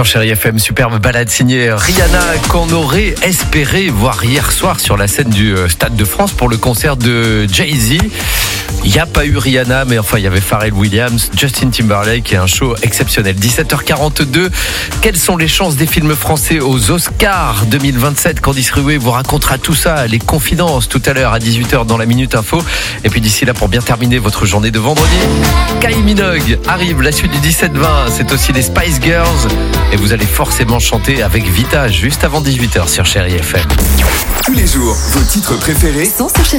Sur Chérie FM, superbe balade signée Rihanna qu'on aurait espéré voir hier soir sur la scène du Stade de France pour le concert de Jay-Z. Il n'y a pas eu Rihanna, mais enfin il y avait Pharrell Williams, Justin Timberlake et un show exceptionnel. 17h42, quelles sont les chances des films français aux Oscars 2027? Candice Rué vous racontera tout ça, les confidences tout à l'heure à 18h dans la Minute Info. Et puis d'ici là, pour bien terminer votre journée de vendredi, Kylie Minogue arrive, la suite du 17-20, c'est aussi les Spice Girls. Et vous allez forcément chanter avec Vita juste avant 18h sur Chérie FM. Tous les jours, vos titres préférés sont sur Chérie.